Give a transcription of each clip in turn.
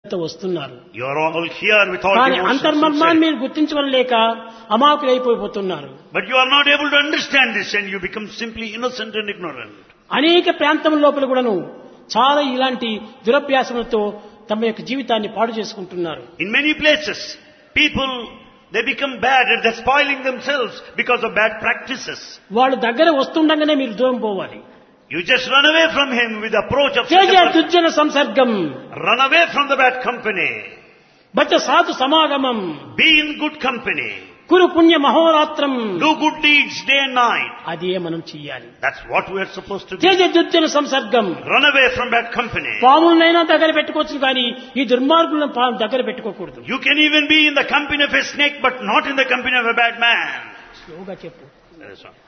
వస్తున్నారు. You are all here with all కానీ devotion, అంతర్మర్మాన్ని sincerity. మీరు గుర్తించవలేక అమాయకులైపోతున్నారు. But you are not able to understand this and you become simply innocent and ignorant. అనేక ప్రాంతం లోపల కూడాను చాలా ఇలాంటి దురభ్యాసములతో తమ యొక్క జీవితాన్ని పాడు చేసుకుంటున్నారు. In many places, people, they become bad and they're spoiling themselves because of bad practices. వాళ్ళు దగ్గర వస్తుండగానే మీరు దూరం పోవాలి. You just run away from him with the approach of Teja such a person. దుర్జన సంసర్గం Run away from the bad company. బచ్చ సాధు సమాగమం Be in good company. కురు పుణ్య మహోరాత్రం. Do good deeds day and night. అదే మనం చెయ్యాలి. That's what we are supposed to do. Teja దుర్జన సంసర్గం. Run away from bad company. పాములనైనా దగ్గర పెట్టుకోవచ్చు కానీ ఈ దుర్మార్గులను దగ్గర పెట్టుకోకూడదు. You can even be in the company of a snake but not in the company of a bad man. స్లోగా చెప్పు. That is all.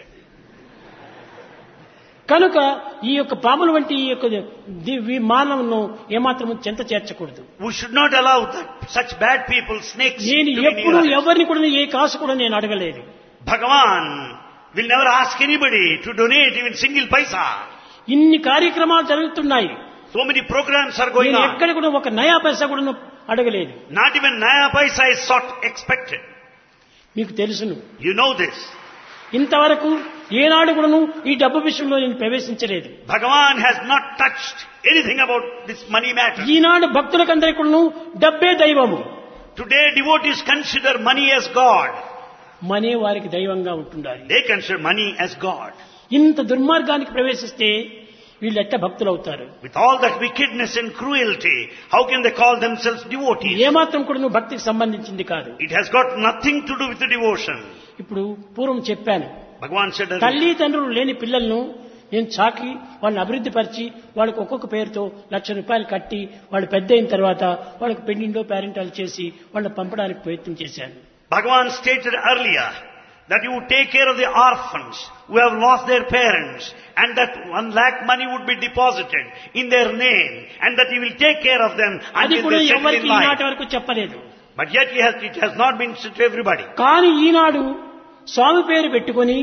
కనుక ఈ యొక్క పాముల వంటి ఈ యొక్క మానవును ఏమాత్రం చెంత చేర్చకూడదు. We should not allow such bad people, snakes, నేను to be ఎప్పుడు near us. ఎవరిని కూడా ఏ కాసు కూడా నేను అడగలేదు. Bhagavan will never ask anybody to donate even single paisa. ఇన్ని కార్యక్రమాలు జరుగుతున్నాయి. So many programs are going నేను on. ఎక్కడ కూడా ఒక నయా పైసా కూడా అడగలేదు. Not even naya paisa is sought, expected. మీకు తెలుసును. You know this. ఇంతవరకు ఏనాడు కూడాను ఈ డబ్బు విషయంలో నేను ప్రవేశించలేదు. Bhagavan has not touched anything about this money matter. ఈనాడు భక్తులకందరికీ కూడాను డబ్బే దైవము. Today devotees consider money as God. మనే వారికి దైవంగా ఉంటుండాలి. They consider money as God. ఇంత దుర్మార్గానికి ప్రవేశిస్తే వీళ్ళు ఎట్ట భక్తులు అవుతారు? With all that wickedness and cruelty, how can they call themselves devotees? ఏమాత్రం కూడా నువ్వు భక్తికి సంబంధించింది కాదు. It has got nothing to do with the devotion. ఇప్పుడు పూర్వం చెప్పాను, Bhagavan said earlier, తల్లిదండ్రులు లేని పిల్లలను నేను చాకి వాళ్ళని అభివృద్ధి పరిచి వాళ్ళకి ఒక్కొక్క పేరుతో ₹1,00,000 కట్టి వాళ్ళు పెద్ద అయిన తర్వాత వాళ్ళకి పెండిండో పేరెంటాలు చేసి వాళ్ళని పంపడానికి ప్రయత్నం చేశాను. Bhagavan stated earlier that you would take care of the orphans who have lost their parents and that 1 lakh money would be deposited in their name and that he will take care of them అది until కూడా they settle ఎవరికి in life. ఈనాటి వరకు చెప్పలేదు. But yet it has not been said to everybody. కానీ ఈనాడు స్వామి పేరు పెట్టుకొని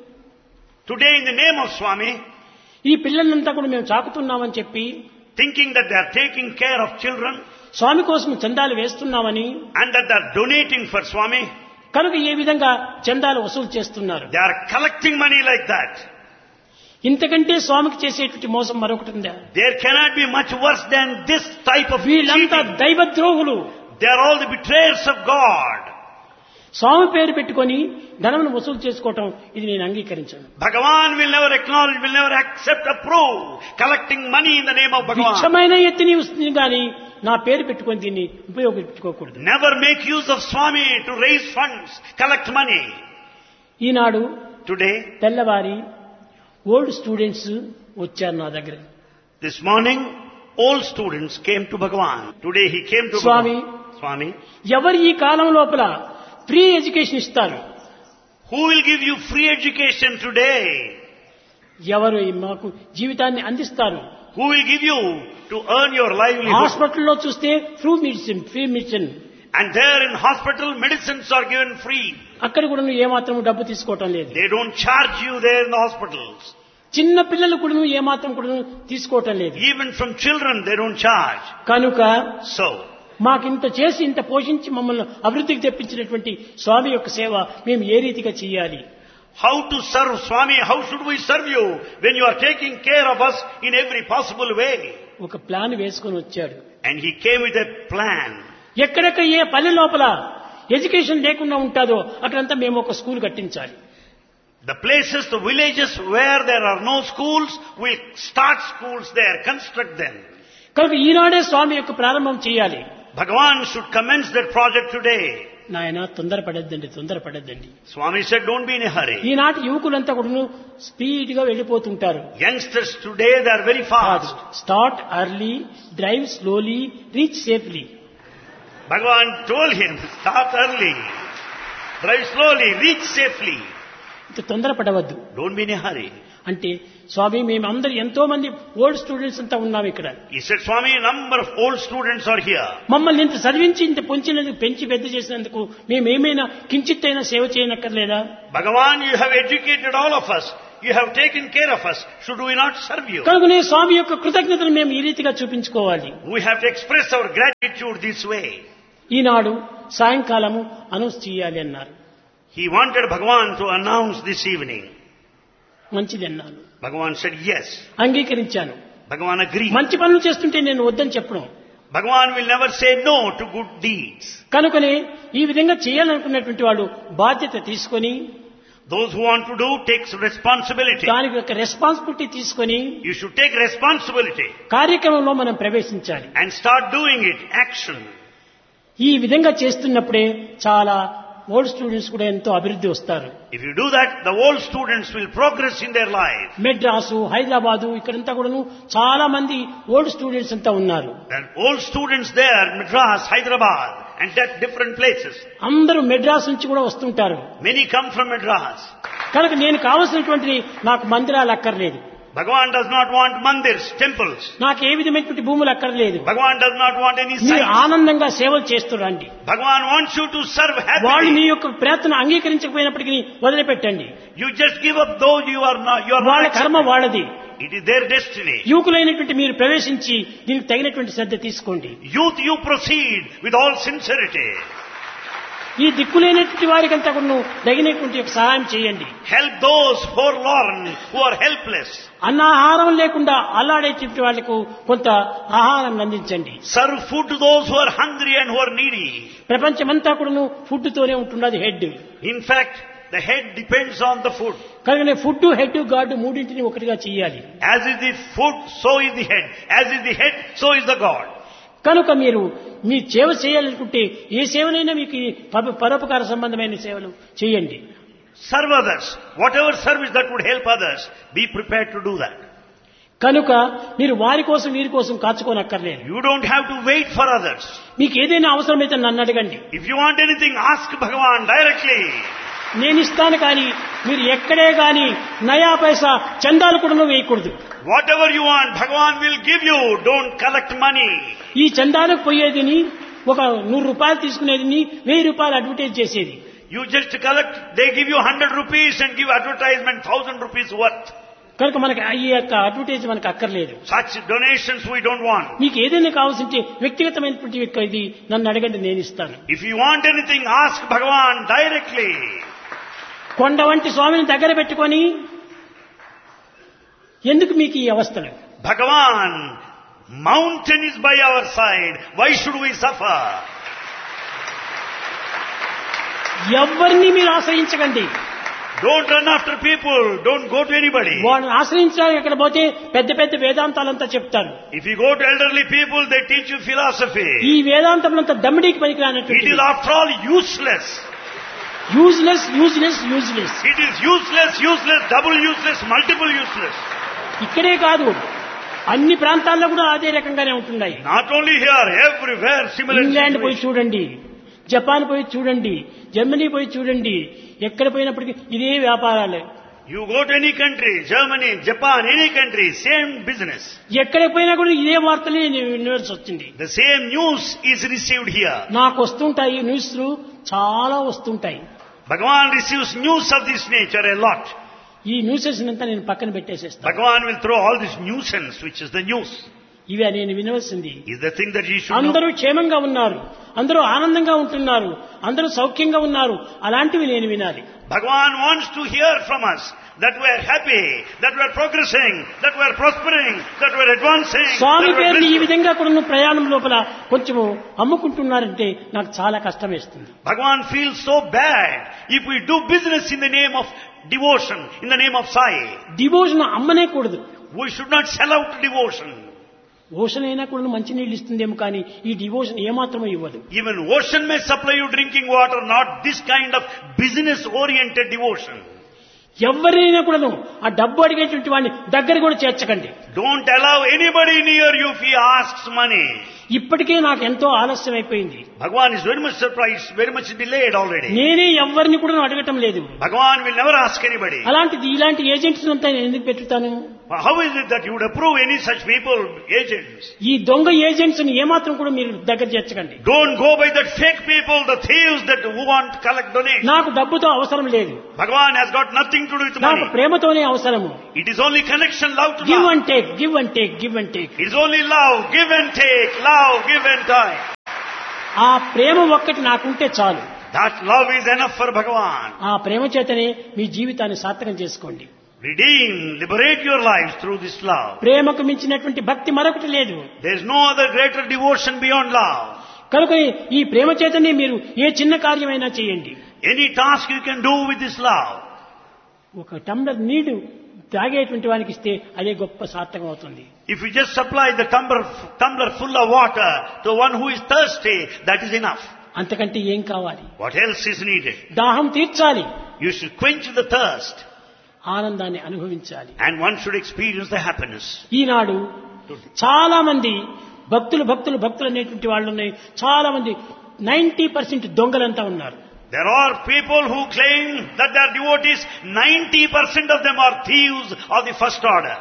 Today in the name of Swami, ఈ పిల్లలంతా కూడా మేము చాకుతున్నామని చెప్పి thinking that they are taking care of children స్వామి కోసం చందాలు వేస్తున్నామని and that they are donating for Swami, కనుక ఏ విధంగా చందాలు వసూలు చేస్తున్నారు. they are collecting money like that. ఇంతకంటే స్వామికి చేసేటువంటి మోసం మరొకటి ఉందా? There cannot be much worse than this type of వీళ్ళంతా cheating. దైవద్రోహులు. They are all the betrayers of God. స్వామి పేరు పెట్టుకొని ధనమును వసూలు చేసుకోవటం ఇది నేను అంగీకరించను. Bhagavan will never acknowledge, will never accept, approve collecting money in the name of Bhagavan. విచ్చమైన ఎత్తిని వస్తుంది కానీ నా పేరు పెట్టుకొని దీన్ని ఉపయోగించుకోకూడదు. Never make use of Swami to raise funds, collect money. Eenadu Today, తెల్లవారి ఓల్డ్ స్టూడెంట్స్ వచ్చారు నా దగ్గర. this morning, all students came to Bhagavan. Today he came to Swami. Bhagavan. Swami, ఎవరు ఈ కాలం లోపల ఫ్రీ ఎడ్యుకేషన్ ఇస్తారు? who will give you free education today? ఎవరు మాకు జీవితాన్ని అందిస్తారు? Who will give you to earn your livelihood? హాస్పిటల్లో చూస్తే free medicine. And there in hospital, medicines are given free. అక్కడ కూడా నువ్వు ఏమాత్రం డబ్బు తీసుకోవటం లేదు. They don't charge you there in the hospitals. చిన్న పిల్లలు కూడా నువ్వు ఏమాత్రం కూడా తీసుకోవటం లేదు. Even from children, they don't charge. కనుక So, మాకింత చేసి ఇంత పోషించి మమ్మల్ని అభివృద్ధికి తెప్పించినటువంటి స్వామి యొక్క సేవ మేము ఏ రీతిగా చేయాలి? how to serve Swami? How should we serve you when you are taking care of us in every possible way? ఒక ప్లాన్ వేసుకొని వచ్చాడు. And he came with a plan. ఎక్కడెక్కడ ఏ పల్లె లోపల ఎడ్యుకేషన్ లేకుండా ఉంటుందో అక్కడంతా మేము ఒక స్కూల్ కట్టించాలి. The places, the villages where there are no schools, we'll start schools there, construct them. కనుక ఈనాడే స్వామి యొక్క ప్రారంభం చేయాలి. Bhagavan should commence that project today. నాయన తొందరపడద్దండి. Swami said, don't be in a hurry. ఈనాటి యువకులంతా కూడా స్పీడ్ గా వెళ్ళిపోతుంటారు. Youngsters today, they are very fast. Start early, drive slowly, reach safely. Bhagavan told him, start early, drive slowly, reach safely. ఇంత తొందరపడవద్దు. Don't be in a hurry. అంటే స్వామి మేమందరూ ఎంతో మంది old students అంతా ఉన్నాం ఇక్కడ. He said, Swami, a number of old students are here. మమ్మల్ని ఇంత చదివించి ఇంత పెంచి పెద్ద చేసినందుకు మేమేమైనా కించిత్తైనా సేవ చేయనక్కర్లేదా? Bhagavan, you have educated all of us. You have taken care of us. Should we not serve you? కనుకనే స్వామి యొక్క కృతజ్ఞతను మేము ఈ రీతిగా చూపించుకోవాలి. We have to express our gratitude this way. ఈనాడు సాయంకాలము అనౌన్స్ చేయాలి అన్నారు. He wanted Bhagavan to announce this evening. మంచిది అన్నాను. Bhagavan said yes. అంగీకరించాను. Bhagavan agreed. మంచి పనులు చేస్తుంటే నేను వద్దని చెప్పను. Bhagavan will never say no to good deeds. కనుకనే ఈ విధంగా చేయాలనుకున్నటువంటి వాళ్ళు బాధ్యత తీసుకొని, Those who want to do takes responsibility. దానికి ఒక రెస్పాన్సిబిలిటీ తీసుకొని You should take responsibility కార్యక్రమంలో మనం ప్రవేశించాలి. and start doing it. Action. ఈ విధంగా చేస్తున్నప్పుడే చాలా ఓల్డ్ స్టూడెంట్స్ కూడా ఎంతో అభివృద్ధి వస్తారు. If you do that, the old students will progress in their life. Madras, Hyderabad ఇక్కడంతా కూడాను చాలా మంది ఓల్డ్ స్టూడెంట్స్ అంతా ఉన్నారు. And old students there, Madras, Hyderabad, and at different places. అందరూ మెడ్రాస్ నుంచి కూడా వస్తుంటారు. Many come from Madras. కనుక నేను కావలసినటువంటి నాకు మందిరాలు అక్కర్లేదు. Bhagavan does not want mandirs, temples. నాకు ఏ విధమైనటువంటి భూములు అక్కర్లేదు. Bhagavan does not want any మీరు sites. ఆనందంగా సేవలు చేస్తురండి. Bhagavan wants you to serve వాళ్ళు మీ happily. యొక్క ప్రయత్నం అంగీకరించకపోయినప్పటికీ వదిలిపెట్టండి. You just give up though you are వాళ్ళ not కర్మ accepted. వాళ్ళది. It is their destiny. యువకులైనటువంటి మీరు ప్రవేశించి దీనికి తగినటువంటి శ్రద్ధ తీసుకోండి. Youth, you proceed with all sincerity. ఈ దిక్కులేనటువంటి వారికంతా కూడా తగినటువంటి యొక్క సహాయం చేయండి. Help those forlorn who are helpless. అన్నాహారం లేకుండా అల్లాడేటువంటి వాళ్లకు కొంత ఆహారం అందించండి. Serve food to those who are hungry and who are needy. ప్రపంచమంతా కూడా ఫుడ్ తోనే ఉంటున్నది head. In fact, the head depends on the food. కనుక ఫుడ్, హెడ్, గాడ్ మూడింటిని ఒకటిగా చేయాలి. As is the food, so is the head. As is the head, so is the God. కనుక మీరు మీ సేవ చేయాలనుకుంటే ఏ సేవనైనా మీకు పరోపకార సంబంధమైన సేవలు చేయండి. Serve others. Whatever service that would help others, be prepared to do that. కనుక మీరు వారి కోసం వీరి కోసం కాచుకోనక్కర్లేదు. You don't have to wait for others. మీకు ఏదైనా అవసరమైతే నన్ను అడగండి. If you want anything, ask Bhagavan directly. నేను ఇస్తాను కానీ మీరు ఎక్కడే కానీ నయా పైసా చందాలు కూడా వేయకూడదు. Whatever you want, Bhagavan will give you. Don't collect money. ఈ చందాలకు పోయేదిని ఒక 100 రూపాయలు తీసుకునేదిని 1000 రూపాయలు అడ్వర్టైజ్ చేసేది. You just collect, they give you 100 rupees and give advertisement 1000 rupees worth. కనుక మనకి ఈ యొక్క అడ్వర్టైజ్ మనకు అక్కర్లేదు. Such donations we don't want. మీకు ఏదైనా కావాల్సింటే వ్యక్తిగతమైనటువంటి యొక్క ఇది నన్ను అడగండి, నేను ఇస్తాను. If you want anything, ask Bhagavan directly. కొండ వంటి స్వామిని దగ్గర పెట్టుకొని ఎందుకు మీకు ఈ అవస్థలు? Bhagavan, mountain is by our side. Why should we suffer? ఎవరిని మీరు ఆశ్రయించకండి. Don't run after people. Don't go to anybody. వాళ్ళని ఆశ్రయించడానికి అక్కడ పోతే పెద్ద పెద్ద వేదాంతాలంతా చెప్తారు. If you go to elderly people, they teach you philosophy. ఈ వేదాంతములంతా దమ్మిడికి It పనికిరానటువంటి is after all useless. Useless, useless, useless. It is useless, useless, double useless, multiple useless. ఇక్కడే కాదు, అన్ని ప్రాంతాల్లో కూడా అదే రకంగానే ఉంటున్నాయి. Not only here, everywhere similar England పోయి situation. చూడండి, జపాన్ పోయి చూడండి, జర్మనీ పోయి చూడండి, ఎక్కడ పోయినప్పటికీ ఇదే వ్యాపారాలే. You go to any country, Germany, Japan, any country, same business. ఎక్కడ పోయినా కూడా ఇదే వార్తలే వినవలసి వచ్చింది. The same news is received here. నాకు వస్తుంటాయి న్యూస్లు, చాలా వస్తుంటాయి. Bhagavan receives news of this nature a lot. ఈ న్యూసెస్ అంతా నేను పక్కన పెట్టేసేస్తాను. Bhagavan will throw all this nuisance, which is the news. ఇవే నేను వినవలసింది. Is the thing that you should know. అందరూ క్షేమంగా ఉన్నారు, అందరూ ఆనందంగా ఉంటున్నారు, అందరూ సౌఖ్యంగా ఉన్నారు, అలాంటివి నేను వినాలి. Bhagavan wants to hear from us that we are happy, that we are progressing, that we are prospering, that we are advancing. Swamy that we are పేరుని ఈ blissful. విధంగా కూడా ప్రయాణం లోపల కొంచెము అమ్ముకుంటున్నారంటే నాకు చాలా కష్టం వేస్తుంది. Bhagavan feels so bad if we do business in the name of devotion, in the name of Sai. Devotion అమ్మనే కూడదు. We should not sell out devotion. Ocean అయినా కూడా మంచినీళ్ళు ఇస్తుందేమో కానీ ఈ డివోషన్ ఏమాత్రమో ఇవ్వదు. Even ocean may supply you drinking water, not this kind of business-oriented devotion. ఎవరైనా కూడాను ఆ డబ్బు అడిగేటువంటి వాడిని దగ్గర కూడా చేర్చకండి. Don't allow anybody near you if he asks money. ఇప్పటికే నాకు ఎంతో ఆలస్యం అయిపోయింది. Bhagavan is very much surprised, very much delayed already. నేనే ఎవరిని కూడా అడగటం లేదు. Bhagavan will never ask anybody. అలాంటిది ఇలాంటి ఏజెంట్స్ అంతా నేను ఎందుకు పెట్టుతాను? How is it that you would approve any such people, agents? ఈ దొంగ ఏజెంట్స్ ని ఏమాత్రం కూడా మీరు దగ్గర చేర్చకండి. Don't go by that fake people, the thieves that want to collect donations. నాకు డబ్బుతో అవసరం లేదు. Bhagavan has got nothing to do with నాకు money. ప్రేమతోనే అవసరము. It is only connection, love to give love. And take, give and take, give and take. It is only love, give and take, love, give and take. ఆ ప్రేమ ఒక్కటి నాకుంటే చాలు. That love is enough for Bhagavan. ఆ ప్రేమ చేతనే మీ జీవితాన్ని సార్థకం చేసుకోండి. Redeem, liberate your lives through this love. ప్రేమకు మించినటువంటి భక్తి మరొకటి లేదు. There is no other greater devotion beyond love. కనుక ఈ ప్రేమ చేతనే మీరు ఏ చిన్న కార్యమైనా చేయండి. Any task you can do with this love. ఒక టంబ్లర్ నీళ్లు తాగేటువంటి వానికి ఇస్తే అదే గొప్ప సార్థకం అవుతుంది. If you just supply the tumbler full of water to one who is thirsty, that is enough. అంతకంటే ఏం కావాలి? What else is needed? దాహం తీర్చాలి, You should quench the thirst, ఆనందాన్ని అనుభవించాలి. and one should experience the happiness. ఈనాడు చాలా మంది భక్తులు అనేటువంటి వాళ్ళు ఉన్నాయి. చాలా మంది 90% దొంగలంతా ఉన్నారు. There are people who claim that they are devotees. 90% of them are thieves of the first order.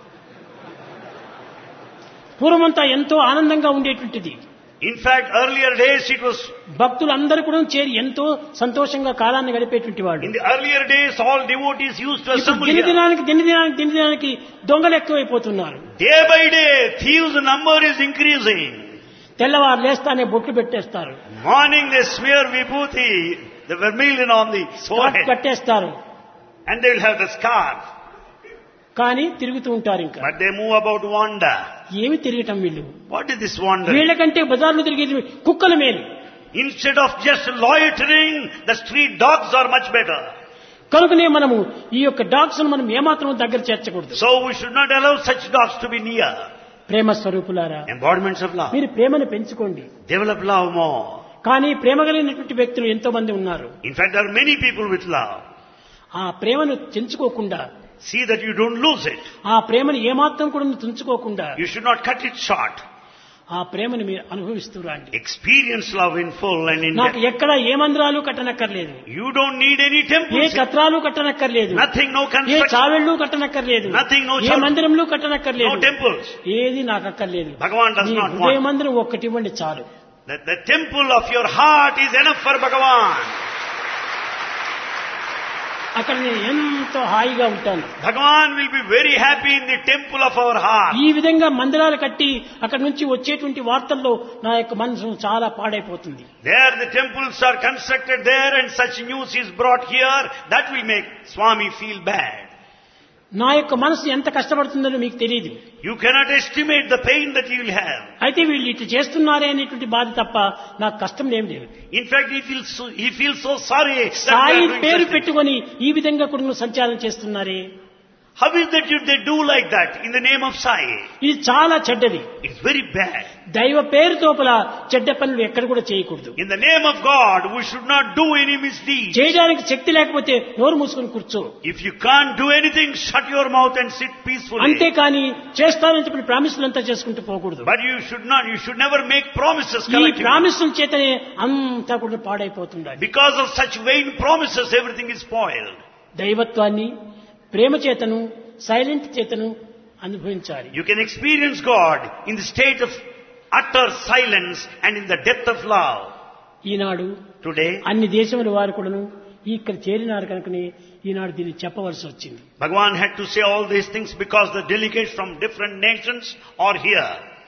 పూర్వమంతా ఎంతో ఆనందంగా ఉండేటువంటిది. In fact, earlier days it was, భక్తులందరూ కూడా చేరి ఎంతో సంతోషంగా కాలాన్ని గడిపేటువంటి వాళ్ళు. in the earlier days all devotees used to ఇప్పుడు assemble here. దినదినానికి దొంగలు ఎక్కువైపోతున్నారు. Day by day, thieves' number is increasing. తెల్లవారు లేస్తానే బొట్లు పెట్టేస్తారు, Morning they smear vibhuti, the vermilion on the forehead, కట్టేస్తారు, and they will have the scarf. కానీ తిరుగుతూ ఉంటారు. ఇంకా But they move about wander. ఏమి తిరగటం వీళ్ళు? What is this wandering? వీళ్ళకంటే బజార్లో తిరిగేది కుక్కల మేలు. Instead of just loitering, the street dogs are much better. కనుకనే మనము ఈ యొక్క డాగ్స్ మనం ఏమాత్రం దగ్గర చేర్చకూడదు. So we should not allow such dogs to be near. ప్రేమ స్వరూపులారా, Embodiments of love. మీరు ప్రేమను పెంచుకోండి. Develop love more. కానీ ప్రేమ కలిగినటువంటి వ్యక్తులు ఎంతో మంది ఉన్నారు. In fact, there are many people with love. ఆ ప్రేమను తెంచుకోకుండా, See that you don't lose it. ఆ ప్రేమను ఏమాత్రం కూడా తుంచుకోకుండా You should not cut it short. ఆ ప్రేమను మీరు అనుభవిస్తూ రండి. Experience love in full and in నాకు depth. ఎక్కడ ఏ మందిరాలు కట్టనక్కర్లేదు, You don't need any A temples. కత్రాలు కట్టనక్కర్లేదు, Nothing, no A construction. చావెళ్ళు కట్టనక్కర్లేదు, Nothing, no A church. మందిరంలో No కట్టనక్కర్లేదు, temples. ఏది నాకు అక్కర్లేదు. Bhagavan does మీ not హృదయ want. మందిరం ఒక్కటి ఇవ్వండి చాలు. That the temple of your heart is enough for Bhagavan. అక్కడ నేను ఎంతో హాయిగా ఉంటాను. Bhagavan will be very happy in the temple of our heart. ఈ విధంగా మందిరాలు కట్టి అక్కడ నుంచి వచ్చేటువంటి వార్తల్లో నా యొక్క మనసు చాలా పాడైపోతుంది. There the temples are constructed there and such news is brought here. That will make Swami feel bad. నా యొక్క మనసు ఎంత కష్టపడుతుందో మీకు తెలియదు. You cannot estimate the pain that you will have. అయితే వీళ్ళు ఇటు చేస్తున్నారే అనేటువంటి బాధ తప్ప నాకు కష్టం ఏం లేదు. In fact, he feels so sorry. that they Sai are doing పేరు such things. పెట్టుకొని ఈ విధంగా కూడా సంచారం చేస్తున్నారే. How is that they do like that in the name of Sai? ఇది చాలా చెడ్డది. It's very bad. దైవ పేరు తోపల చెడ్డ పనులు ఎక్కడ కూడా చేయకూడదు. In the name of God, we should not do any misdeeds. చేయడానికి శక్తి లేకపోతే నోరు మూసుకొని కూర్చో. If you can't do anything, shut your mouth and sit peacefully. అంతేకాని చేస్తానని చెప్పి ప్రామిసులు అంతా చేసుకుంటూ పోకూడదు. But you should never make promises ఈ collectively. ప్రామిసుల చేతనే అంతా కూడా పాడైపోతుండాలి. Because of such vain promises, everything is spoiled. దైవత్వాన్ని ప్రేమ చేతను సైలెంట్ చేతను అనుభవించాలి. You can experience God in the state of utter silence and in the depth of love. Eenadu Today, అన్ని దేశముల వారు కూడాను ఇక్కడ చేరినారు కనుకనే ఈనాడు దీన్ని చెప్పవలసి వచ్చింది. Bhagavan had to say all these things because the delegates from different nations are here.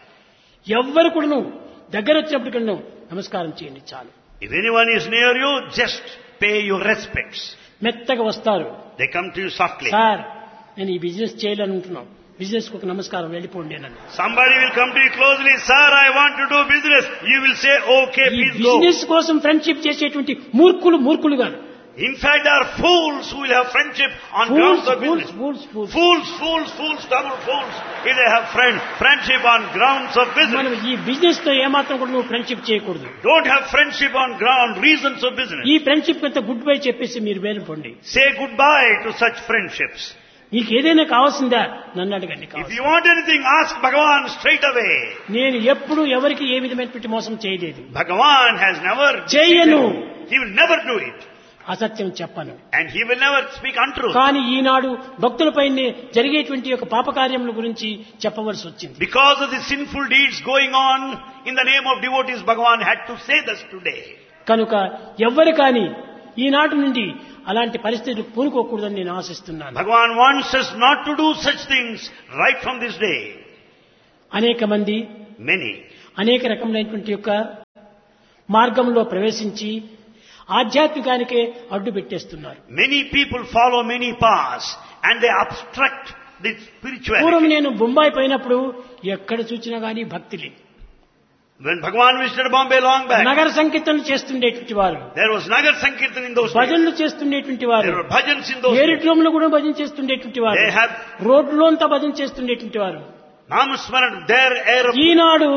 ఎవ్వరు కూడాను దగ్గర వచ్చినప్పటికన్నా నమస్కారం చేయండి చాలు. If anyone is near you, just pay your respects. మెత్తగా వస్తారు. They come to you softly. Sir నేను ఈ బిజినెస్ చేయాలనుకుంటున్నాను, బిజినెస్ కు ఒక నమస్కారం వెళ్ళిపోండి అని. Somebody will come to you closely, sir, I want to do business. You will say, okay, ఈ please go. బిజినెస్ కోసం ఫ్రెండ్షిప్ చేసేటువంటి మూర్ఖులు కాదు. In fact, there are fools who will have friendship on grounds of business. Fools, double fools. If they have friendship on grounds of business. మనం ఈ business తో ఏమాత్రం కూడా నువ్వు ఫ్రెండ్షిప్ చేయకూడదు. Don't have friendship on reasons of business. ఈ friendship అంతా good bye చెప్పేసి మీరు వెళ్ళిపోండి. Say goodbye to such friendships. నీకు ఏదైనా కావాల్సిందా నన్ను అడగండి. If you want anything, ask Bhagavan straight away. నేను ఎప్పుడు ఎవరికి ఏ విధమైనటువంటి మోసం చేయలేదు. Bhagavan has never. చేయను. He will never do it. అసత్యం చెప్పను. And he will never speak untruth. కానీ ఈనాడు భక్తులపై జరిగేటువంటి యొక్క పాపకార్యముల గురించి చెప్పవలసి వచ్చింది. Because of the sinful deeds going on in the name of devotees, Bhagavan had to say this today. కనుక ఎవ్వరు కానీ ఈనాటి నుండి అలాంటి పరిస్థితులు పూనుకోకూడదని నేను ఆశిస్తున్నాను. Bhagavan wants us not to do such things right from this day. అనేక మంది Many. అనేక రకములైనటువంటి యొక్క మార్గంలో ప్రవేశించి ఆధ్యాత్మికానికే అడ్డు పెట్టేస్తున్నారు. Many people follow many paths and they obstruct the spirituality. పూర్వం నేను బొంబాయి పోయినప్పుడు ఎక్కడ చూసినా గానీ భక్తులే. When Bhagavan visited Bombay long back, నగర సంకీర్తనలు చేస్తుండేటువంటి వారు, there was Nagar Sankirtan in those days. భజనలు చేస్తుండేటువంటి వారు, There were bhajans in those days. ఏరిట్లోములు కూడా భజన చేస్తుండేటువంటి వారు, They have రోడ్లో అంతా భజన చేస్తుండేటువంటి వారు. Namasmaran, their Eenadu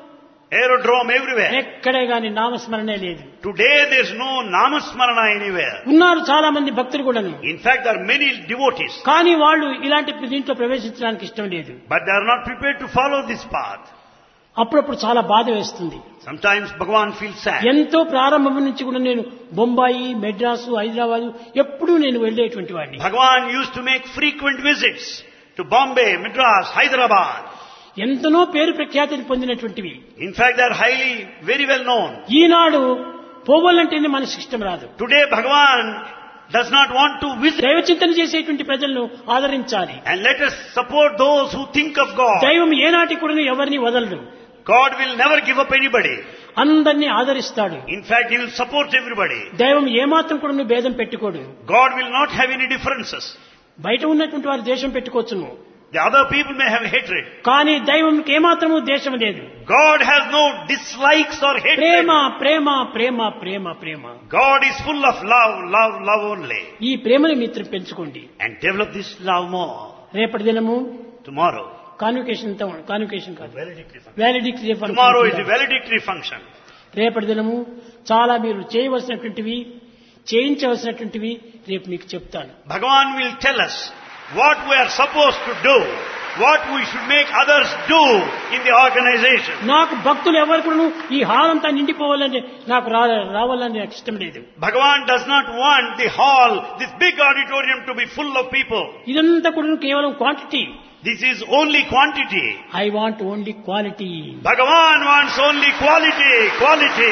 aerodrome everywhere. ఎక్కడే గాని నామస్మరణే లేదు. Today there is no Namasmarana anywhere. ఉన్నారు చాలా మంది భక్తులు కూడాను. In fact, there are many devotees. కానీ వాళ్ళు ఇలాంటి దీంట్లో ప్రవేశించడానికి ఇష్టం లేదు. But they are not prepared to follow this path. అప్పుడప్పుడు చాలా బాధ వేస్తుంది. Sometimes Bhagavan feels sad. ఎంతో ప్రారంభం నుంచి కూడా నేను బొంబాయి, మెడ్రాసు, హైదరాబాదు ఎప్పుడూ నేను వెళ్ళేటువంటి వాడిని. Bhagavan used to make frequent visits to Bombay, Madras, Hyderabad. ఎంతనో పేరు ప్రఖ్యాతిని పొందినటువంటివి. In fact, they are highly, very well known. ఈనాడు పోవాలంటేనే మనసు ఇష్టం రాదు. Today Bhagavan does not want to visit. దైవ చింతన చేసేటువంటి ప్రజలను ఆదరించాలి. And let us support those who think of God. దైవం ఏనాటి కూడా ఎవరిని వదలడు. God will never give up anybody. అందరినీ ఆదరిస్తాడు. In fact, He will support everybody. దైవం ఏమాత్రం కూడా భేదం పెట్టుకోడు. God will not have any differences. బయట ఉన్నటువంటి వారు దేశం పెట్టుకోవచ్చును. The other people may have hatred. కానీ దైవంకి ఏమాత్రము దేశం లేదు. God has no dislikes or hatred. Prema Prema Prema Prema Prema. God is full of love, love, love only. ఈ ప్రేమని మిత్రం పెంచుకోండి. And develop this love more. రేపటి దినము Tomorrow. కాన్వకేషన్ కాదు, Valedictory function. Valedictory Tomorrow is the valedictory function. రేపటి దినము చాలా మీరు చేయవలసినటువంటివి, చేయించవలసినటువంటివి రేపు మీకు చెప్తాను. Bhagavan will tell us what we are supposed to do, what we should make others do in the organization. నాకు భక్తులు ఎవరు కూడా ఈ హాల్ అంతా నిండిపోవాలని నాకు రావాలని నాకు ఇష్టం లేదు. Bhagavan does not want the hall, this big auditorium, to be full of people. ఇదంతా కూడా కేవలం quantity. This is only quantity. I want only quality. Bhagavan wants only quality, quality.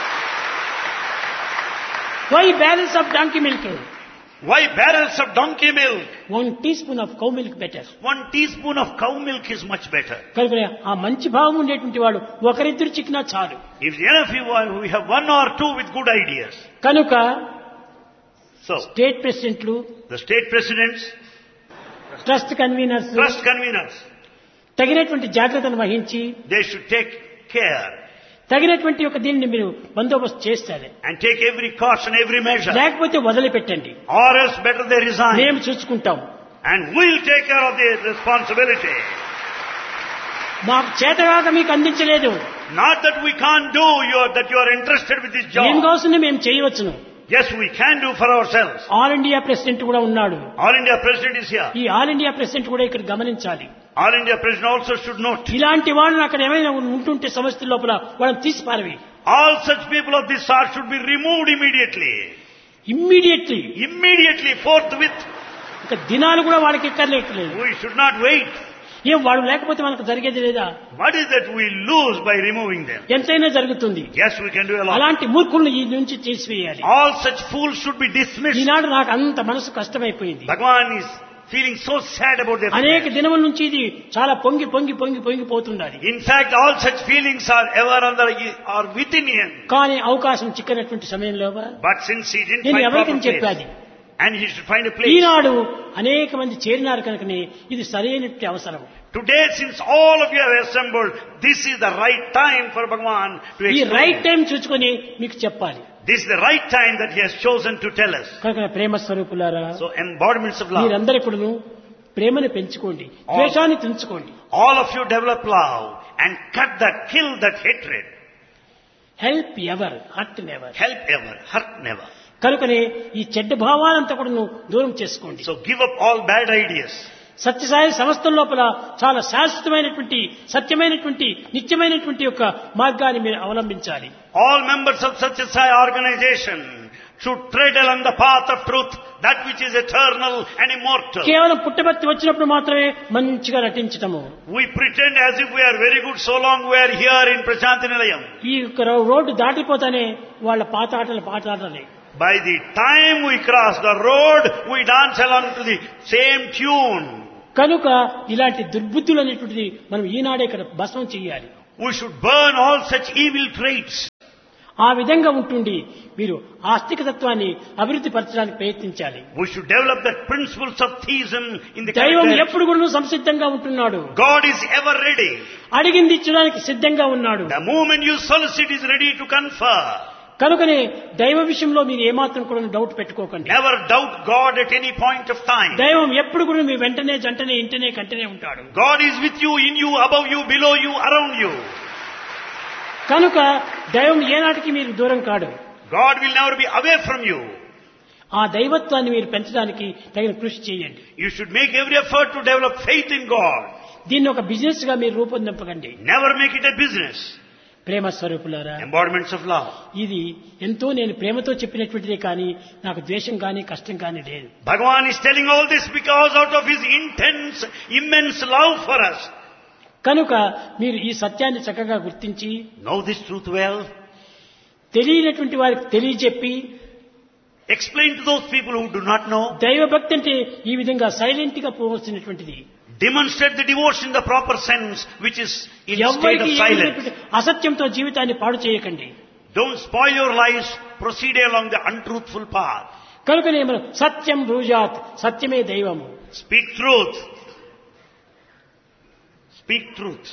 Why barrels of donkey milk? Why barrels of donkey milk? 1 teaspoon of cow milk better. 1 teaspoon of cow milk is much better. కనుక ఆ మంచి భావం ఉండేటువంటి వాడు ఒకరిద్దరు చిక్కినా చాలు. If enough we have one or two with good ideas. కనుక So, state ప్రెసిడెంట్లు, the state presidents, trust conveners trust conveners, తగినటువంటి జాగ్రత్తను వహించి they should take care తగినటువంటి ఒక దీన్ని మీరు బందోబస్తు చేస్తారు. and take every caution, every measure. లేకపోతే వదిలిపెట్టండి. Or else better they resign. మేము చూసుకుంటాం. And we'll take care of the responsibility. మాకు చేతగాక మీకు అందించలేదు. Not that we can't do, that you are interested with this ఏం job. కావాల్సింది మేము చేయవచ్చును. Yes, we can do for ourselves. All India president కూడా ఉన్నాడు. All India President is here. ఈ ఆల్ ఇండియా ప్రెసిడెంట్ కూడా ఇక్కడ గమనించాలి. All India President also should note. ఇలాంటి వాళ్ళని అక్కడ ఏమైనా ఉంటుంటే సమస్య లోపల వాళ్ళని తీసి పారవి. All such people of this sort should be removed immediately. Immediately. Immediately, forthwith. ఇక దినాలు కూడా వాళ్ళకి ఎక్కర్లేట్లేదు. We should not wait. ఏం వాడు లేకపోతే మనకు జరిగేది లేదా? What is that we lose by removing them? ఎంతైనా జరుగుతుంది. Yes, we can do a lot. అలాంటి మూర్ఖులను ఈ నుంచి తీసివేయాలి. All such fools should be dismissed. ఈనాడు నాకు అంత మనసు కష్టమైపోయింది. Bhagavan is feeling so sad about their అనేక affairs. దినముల నుంచి ఇది చాలా పొంగి పొంగి పొంగి పొంగిపోతున్నది. In fact, all such feelings are ever are within him. కానీ అవకాశం చిక్కనటువంటి సమయంలో But since he didn't నేను find ఎవరికి proper చెప్పాది. place, and he should find a place. ఈనాడు అనేక మంది చేరినారు కనుకనే ఇది సరైనటువంటి అవసరం. Today, since all of you have assembled, this is the right time for Bhagavan to ఈ explain. రైట్ టైం చూసుకొని మీకు చెప్పాలి. This is the right time that he has chosen to tell us. కనుక ప్రేమ స్వరూపులారా, So, embodiments of love. మీరందరూ కూడాను ప్రేమను పెంచుకోండి, ద్వేషాన్ని తుంచుకోండి. All of you develop love and kill that hatred. Help ever, hurt never. Help ever, hurt never. కనుకనే ఈ చెడ్డ భావాలంతా కూడా దూరం చేసుకోండి. So give up all bad ideas. Sathya Sai సంస్థల లోపల చాలా శాశ్వతమైనటువంటి, సత్యమైనటువంటి, నిత్యమైనటువంటి యొక్క మార్గాన్ని మీరు అవలంబించాలి. All members of Satya Sai organization should tread along the path of truth, that which is eternal and immortal. కేవలం పుట్టబర్తి వచ్చినప్పుడు మాత్రమే మంచిగా నటించటము. We pretend as if we are very good so long we are here in Prashanti Nilayam. ఈ road దాటిపోతానే వాళ్ళ పాత ఆటలే. By the time we cross the road, we dance along to the same tune. కనుక ఇలాంటి దుర్బుద్ధులు అనేటువంటిది మనం ఈనాడే ఇక్కడ భస్మం చేయాలి. We should burn all such evil traits. ఆ విధంగా ఉంటుండి మీరు ఆస్తికతత్వాన్ని అభివృద్ధి పరచడానికి ప్రయత్నించాలి. We should develop the principles of theism in the దైవం character. ఎప్పుడు కూడా సంసిద్ధంగా ఉంటున్నాడు. God is ever ready. అడిగింది ఇచ్చడానికి సిద్ధంగా ఉన్నాడు. The moment you solicit is ready to confer. కనుకనే దైవ విషయంలో మీరు ఏమాత్రం కూడా డౌట్ పెట్టుకోకండి. Never doubt God at any point of time. దైవం ఎప్పుడు కూడా మీ వెంటనే జంటనే ఇంటనే కంటనే ఉంటాడు. God is with you, in you, above you, below you, around you. కనుక దైవం ఏనాటికి మీరు దూరం కాడు. God will never be away from you. ఆ దైవత్వాన్ని మీరు పెంచడానికి తగిన కృషి చేయండి. You should make every effort to develop faith in God. దీన్ని ఒక బిజినెస్ గా మీరు రూపొందింపకండి. Never make it a business. ప్రేమ స్వరూపులారా, Embodiments of love. ఇది ఎంతో నేను ప్రేమతో చెప్పినటువంటిదే కానీ నాకు ద్వేషం కానీ కష్టం కానీ లేదు. Bhagavan is telling all this because out of his intense, immense love for us. కనుక మీరు ఈ సత్యాన్ని చక్కగా గుర్తించి Know this truth well. తెలియనటువంటి వారికి తెలియజెప్పి Explain to those people who do not know. దైవభక్తి అంటే ఈ విధంగా సైలెంట్ గా పోవలసినటువంటిది. Demonstrate the devotion in the proper sense, which is in state of ఎవరికి silence. అసత్యంతో జీవితాన్ని పాడు చేయకండి. Don't spoil your lives. Proceed along the untruthful path. కనుకనే మనం సత్యం బ్రూజాత్, సత్యమే దైవము. Speak truth. Speak truth.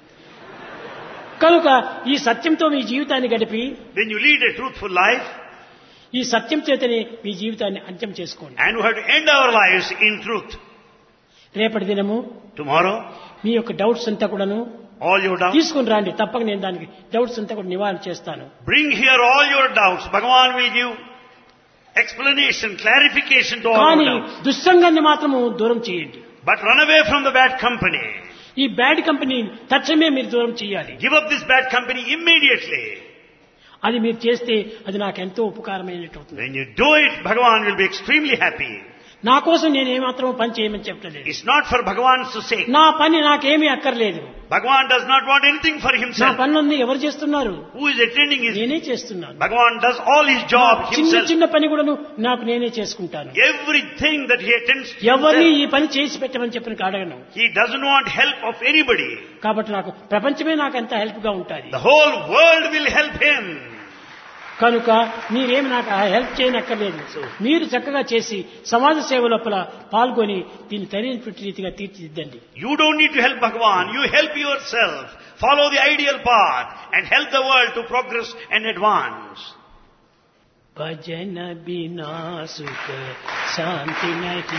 కనుక ఈ సత్యంతో మీ జీవితాన్ని గడిపి When you lead a truthful life, ఈ సత్యం చేతనే మీ జీవితాన్ని అంత్యం చేసుకోండి. and we have to end our lives in truth. రేపటి దినము Tomorrow, మీ యొక్క డౌట్స్ అంతా కూడాను all your doubts. తీసుకుని రండి. తప్పక నేను దానికి డౌట్స్ అంతా కూడా నివారణ చేస్తాను. Bring here all your doubts. Bhagavan will give explanation, clarification to all your కానీ doubts. దుస్సంగాన్ని మాత్రము దూరం చేయండి. But run away from the bad company. ఈ బ్యాడ్ కంపెనీ తక్షణమే మీరు దూరం చేయాలి. Give up this bad company immediately. అది మీరు చేస్తే అది నాకు ఎంతో ఉపకారమైనట్టు అవుతుంది. When you do it, Bhagavan will be extremely happy. నా కోసం నేను ఏమాత్రం పని చేయమని చెప్పలేదు. It's not for Bhagavan's sake. నా పని నాకేమీ అక్కర్లేదు. Bhagavan does not want anything for నా himself. పనులన్నీ ఎవరు చేస్తున్నారు? Who is attending his... నేనే చేస్తున్నాను. Bhagavan does all his job చిన్న himself. చిన్న పని కూడాను నాకు నేనే చేసుకుంటాను. Everything that he attends to ఎవరిని himself. ఈ పని చేసి పెట్టమని చెప్పిన అడగను. He doesn't want help of anybody. కాబట్టి నాకు ప్రపంచమే నాకు ఎంత హెల్ప్ గా ఉంటుంది. The whole world will help him. కనుక మీరేమి నాకు హెల్ప్ చేయనక్కర్లేదు. మీరు చక్కగా చేసి సమాజ సేవ లోపల పాల్గొని దీన్ని సరైనటువంటి రీతిగా తీర్చిదిద్దండి. You don't need to help Bhagavan. You help yourself. Follow the ideal path and help the world to progress and advance. భజన బినా సుఖ శాంతి నహి,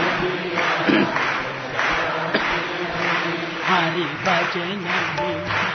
హరి భజన బినా